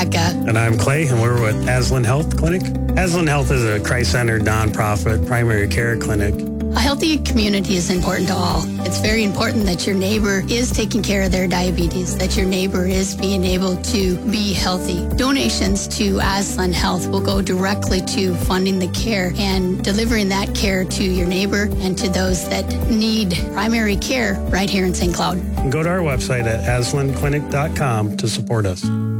Rebecca. And I'm Clay, and we're with Aslan Health Clinic. Aslan Health is a Christ-centered, nonprofit primary care clinic. A healthy community is important to all. It's very important that your neighbor is taking care of their diabetes, that your neighbor is being able to be healthy. Donations to Aslan Health will go directly to funding the care and delivering that care to your neighbor and to those that need primary care right here in St. Cloud. Go to our website at aslanclinic.com to support us.